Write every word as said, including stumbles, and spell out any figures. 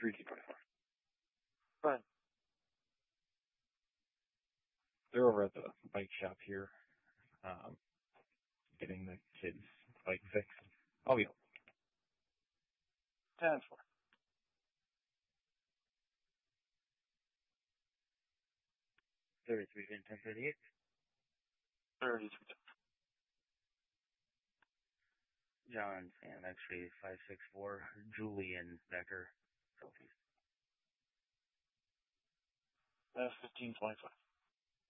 three T twenty-four. Fine. They're over at the bike shop here, um, getting the kids' bike fixed. I'll be home. ten four. thirty-three, ten thirty-eight. thirty-three. John Sam, X-ray five six four, Julian Becker, Southeast. F fifteen twenty-five.